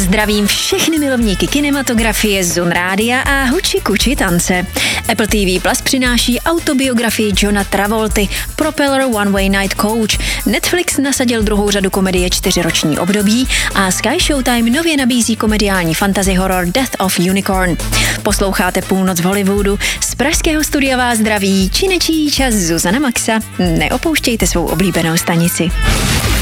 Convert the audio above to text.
zdravím všechny milovníky kinematografie, Zone Rádia a huči kuči tance. Apple TV Plus přináší autobiografii Johna Travolty Propeller One Way Night Coach. Netflix nasadil druhou řadu komedie 4roční období a Sky Showtime nově nabízí komediální fantasy horror Death of Unicorn. Posloucháte Půlnoc v Hollywoodu. Z pražského studia vás zdraví činečí čas Zuzana Maxa. Neopouštějte svou oblíbenou stanici.